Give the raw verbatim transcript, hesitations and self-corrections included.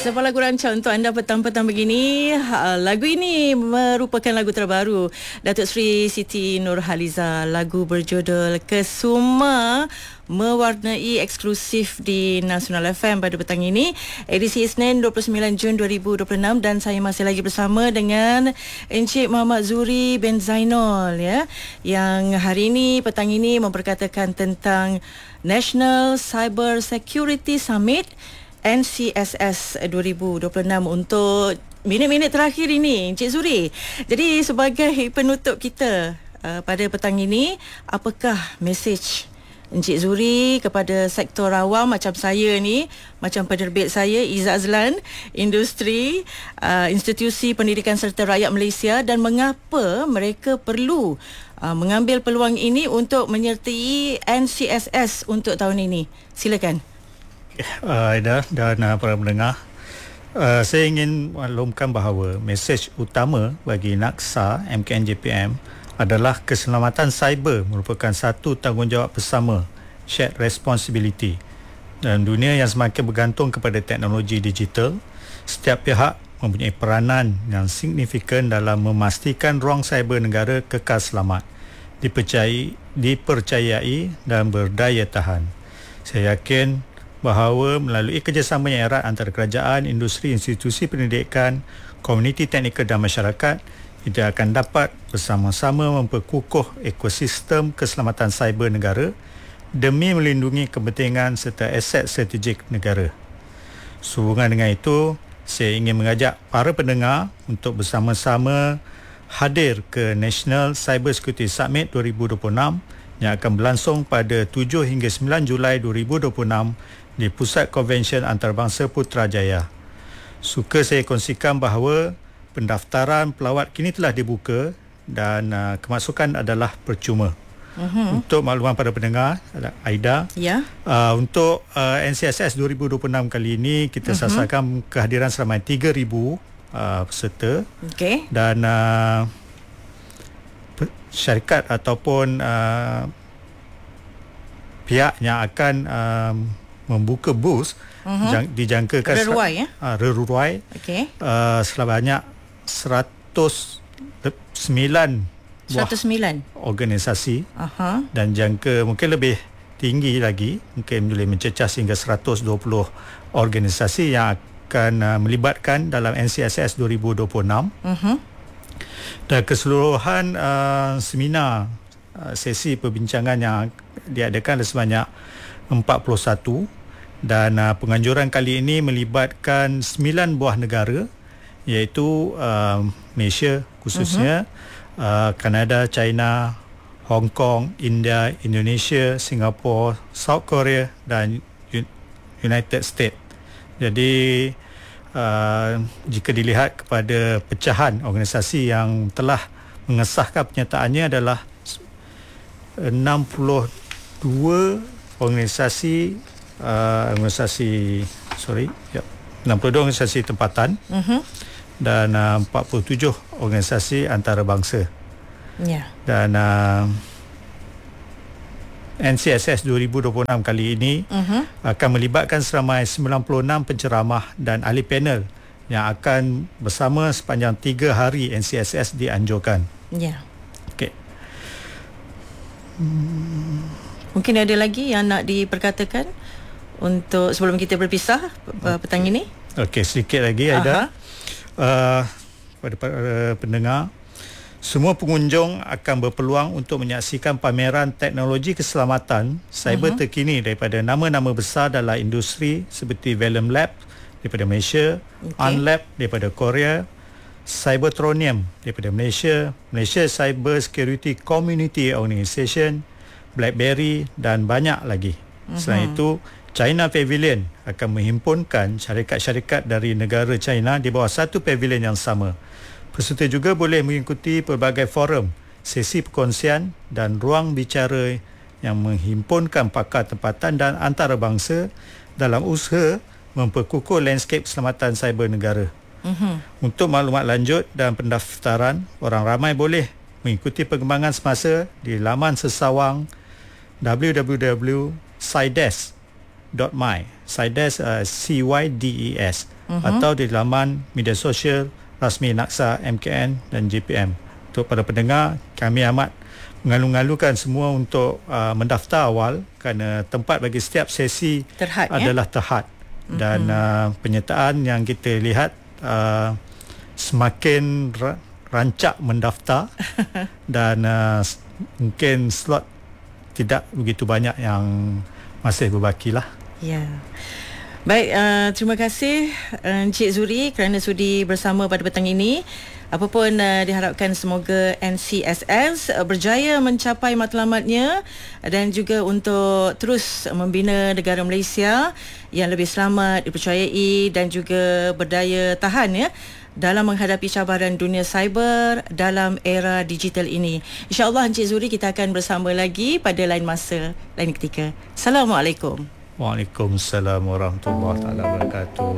Sebuah lagu rancak untuk anda petang-petang begini. Ha, lagu ini merupakan lagu terbaru Datuk Seri Siti Nurhaliza. Lagu berjudul Kesuma mewarnai eksklusif di Nasional F M pada petang ini, edisi Isnin dua puluh sembilan Jun dua ribu dua puluh enam, dan saya masih lagi bersama dengan Encik Muhammad Zuri bin Zainal, ya, yang hari ini petang ini memperkatakan tentang National Cyber Security Summit N C S S dua ribu dua puluh enam untuk minit-minit terakhir ini, Encik Zuri. Jadi sebagai penutup kita uh, pada petang ini, apakah mesej Encik Zuri kepada sektor awam macam saya ni, macam penerbit saya Izzat Azlan, industri, uh, institusi pendidikan serta rakyat Malaysia, dan mengapa mereka perlu uh, mengambil peluang ini untuk menyertai N C S S untuk tahun ini? Silakan. Uh, Aida dan uh, para pendengar, uh, saya ingin maklumkan bahawa mesej utama bagi Naksa M K N J P M adalah keselamatan cyber merupakan satu tanggungjawab bersama, shared responsibility. Dan dunia yang semakin bergantung kepada teknologi digital, setiap pihak mempunyai peranan yang signifikan dalam memastikan ruang cyber negara kekal selamat, dipercayai, dipercayai dan berdaya tahan. Saya yakin bahawa melalui kerjasama yang erat antara kerajaan, industri, institusi pendidikan, komuniti teknikal dan masyarakat, kita akan dapat bersama-sama memperkukuh ekosistem keselamatan cyber negara demi melindungi kepentingan serta aset strategik negara. Sehubungan dengan itu, saya ingin mengajak para pendengar untuk bersama-sama hadir ke National Cyber Security Summit dua ribu dua puluh enam yang akan berlangsung pada tujuh hingga sembilan Julai dua ribu dua puluh enam di Pusat Konvensyen Antarabangsa Putrajaya. Suka saya kongsikan bahawa pendaftaran pelawat kini telah dibuka dan uh, kemasukan adalah percuma. Uh-huh. Untuk makluman pada pendengar, Aida, ya. uh, untuk uh, N C S S dua ribu dua puluh enam kali ini kita uh-huh. sasarkan kehadiran seramai tiga ribu uh, peserta. Okay. Dan uh, syarikat ataupun uh, pihak yang akan uh, membuka booth uh-huh. jang, dijangkakan Reruai, ya? uh, Reruai okay. uh, sebanyak seratus sembilan seratus sembilan organisasi, uh-huh. dan jangka mungkin lebih tinggi lagi, mungkin boleh mencecah sehingga seratus dua puluh organisasi yang akan uh, melibatkan dalam N C S S dua ribu dua puluh enam. Uh-huh. Dan keseluruhan uh, seminar, uh, sesi perbincangan yang diadakan ada sebanyak empat puluh satu, dan uh, penganjuran kali ini melibatkan sembilan buah negara, iaitu uh, Malaysia khususnya, uh-huh. uh, Kanada, China, Hong Kong, India, Indonesia, Singapura, South Korea dan United States. Jadi uh, jika dilihat kepada pecahan organisasi yang telah mengesahkan penyertaannya adalah enam puluh dua organisasi uh, organisasi sorry ya enam puluh dua organisasi tempatan, uh-huh. dan uh, empat puluh tujuh organisasi antarabangsa. Ya. Yeah. Dan uh, N C S S dua ribu dua puluh enam kali ini uh-huh. akan melibatkan seramai sembilan puluh enam penceramah dan ahli panel yang akan bersama sepanjang tiga hari N C S S dianjurkan. Ya. Yeah. Okey. Hmm. Mungkin ada lagi yang nak diperkatakan untuk sebelum kita berpisah petang ini? Okey, sedikit lagi, Aida. Uh, pada para pendengar, semua pengunjung akan berpeluang untuk menyaksikan pameran teknologi keselamatan cyber uh-huh. terkini daripada nama-nama besar dalam industri seperti Valium Lab daripada Malaysia, okay. Unlab daripada Korea, Cybertronium daripada Malaysia, Malaysia Cyber Security Community Organisation, BlackBerry dan banyak lagi. Uh-huh. Selain itu, China Pavilion akan menghimpunkan syarikat-syarikat dari negara China di bawah satu pavilion yang sama. Peserta juga boleh mengikuti pelbagai forum, sesi perkongsian dan ruang bicara yang menghimpunkan pakar tempatan dan antarabangsa dalam usaha memperkukuh landscape keselamatan cyber negara. Uh-huh. Untuk maklumat lanjut dan pendaftaran, orang ramai boleh mengikuti perkembangan semasa di laman sesawang w w w dot cydes dot my Cydes uh, C Y D E S uh-huh. atau di laman media sosial rasmi Naksa, M K N dan J P M. Untuk para pendengar, kami amat mengalu-ngalukan semua untuk uh, mendaftar awal kerana tempat bagi setiap sesi terhad, adalah ya? terhad dan uh-huh. uh, penyertaan yang kita lihat uh, semakin ra- rancak mendaftar dan uh, mungkin slot tidak begitu banyak yang masih berbaki lah. Ya. Baik, uh, terima kasih uh, Encik Zuri kerana sudi bersama pada petang ini. Apapun uh, diharapkan semoga N C S S uh, berjaya mencapai matlamatnya dan juga untuk terus membina negara Malaysia yang lebih selamat, dipercayai dan juga berdaya tahan, ya, dalam menghadapi cabaran dunia cyber dalam era digital ini. InsyaAllah Encik Zuri, kita akan bersama lagi pada lain masa, lain ketika. Assalamualaikum. Waalaikumsalam warahmatullahi wabarakatuh.